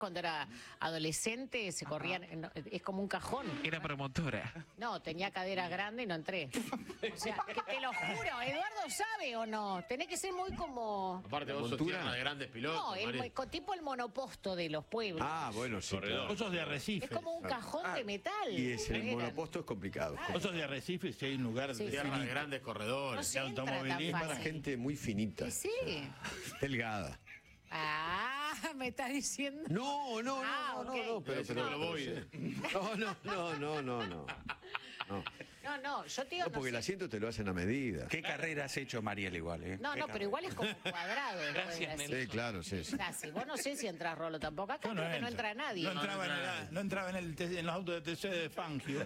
Cuando era adolescente se corrían, es como un cajón. Era promotora. No, tenía cadera grande y no entré. O sea, que te lo juro, Eduardo sabe o no. Tenés que ser muy como... Aparte vos sos tierra de grandes pilotos. No, tipo el monoposto de los pueblos. Ah, bueno, sí. Vos sos de Arrecife. Es como un cajón de metal. Y es el Eran. monoposto es complicado. Vos sos de Arrecife, si hay un lugar Sí, de Tierra de finito. grandes No corredores. se entra tan automovilismo Para fácil. gente muy finita. Y sí. Delgada. Ah, me estás diciendo. No, ok. pero lo voy. No. No, yo te digo. No, porque el asiento te lo hacen a medida. ¿Qué carrera has hecho, Mariel, igual? No, pero igual es como cuadrado. Gracias, Sí, claro, sí. Casi. Vos no sé si entras, Rolo, tampoco. Acá creo que no entra nadie. No entraba en los autos de TC de Fangio.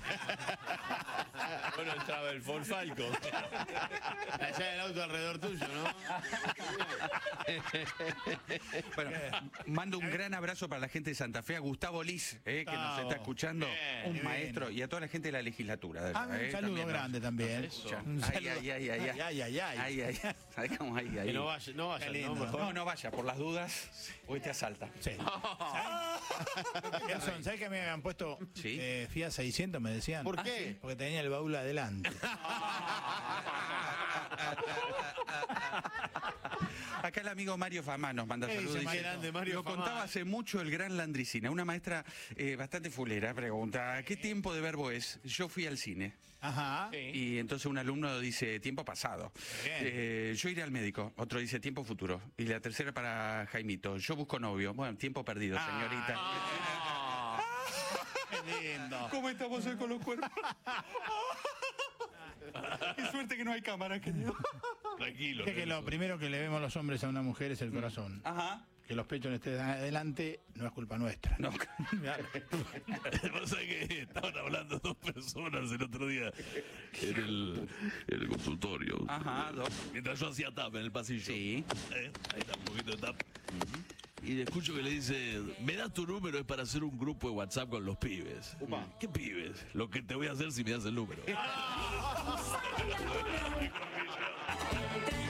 Bueno, entraba el Ford Falcon. Allá el auto alrededor tuyo, ¿no? Bueno, mando un gran abrazo para la gente de Santa Fe, a Gustavo Liz, que nos está escuchando, un bien. maestro, y a toda la gente de la legislatura. Un saludo También, grande también. Un saludo. Ay. ¿Sabés cómo ay? Que no vaya, Qué lindo. mejor. No vaya, por las dudas, hoy te asalta. Sí. ¿Sabés que me habían puesto Sí. Fiat 600, me decían? ¿Por qué? Porque tenía el baúl adelante. Acá el amigo Mario Famá nos manda ¿Qué saludos. dice Dice, Mario? Grande Mario lo Famá. contaba hace mucho el gran Landricina, una maestra bastante fulera, pregunta, ¿qué tiempo de verbo es? Yo fui al cine. Ajá. Y entonces un alumno dice tiempo pasado. Yo iré al médico. Otro dice tiempo futuro. Y la tercera para Jaimito. Yo busco novio. Bueno, tiempo perdido, señorita. Qué lindo. ¿Cómo estamos hoy con los cuerpos? Qué suerte que no hay cámara, querido. Tranquilo. Es que lo primero que le vemos los hombres a una mujer es el corazón. Ajá. Que los pechos estén adelante no es culpa nuestra. No. Pasa que estaban hablando dos personas el otro día en el consultorio. Ajá, dos. Mientras yo hacía tap en el pasillo. Sí. Ahí está, un poquito de tap. Y le escucho que le dice, me das tu número, es para hacer un grupo de WhatsApp con los pibes. ¿Qué pibes? Lo que te voy a hacer si me das el número.